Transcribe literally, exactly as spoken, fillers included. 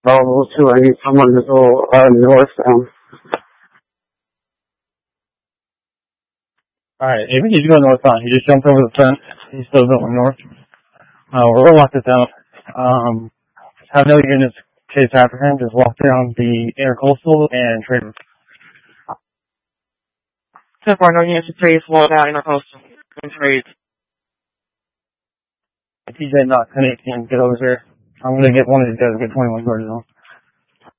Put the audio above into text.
available to. I need someone to go uh, north. Um, Alright, if you go northbound, you just jumped over the fence. He's still going north. Uh, we're gonna lock this out. Um, have no units chase after him. Just walk down the intercoastal and trade him. So far, no units to chase, walk out intercoastal and trade. T J not connecting, get over here. I'm gonna get one of these guys to get twenty-one guards on.